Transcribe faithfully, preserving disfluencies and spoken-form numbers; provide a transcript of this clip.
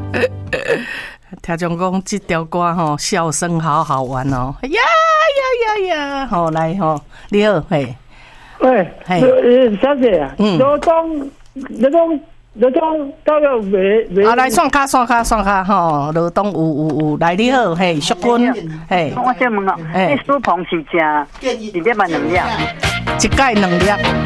听众讲这条歌吼，笑声好好玩哦！呀呀呀呀！好来吼，你好，嘿， 喂，嘿，小姐啊，嗯，罗东，罗东。罗东到了未未？ 啊，来算卡算卡算卡吼，罗东有有有，来你好，嘿，淑君，嘿， 我想问哦，你苏鹏是食一粒万两粒？ 一盖两粒。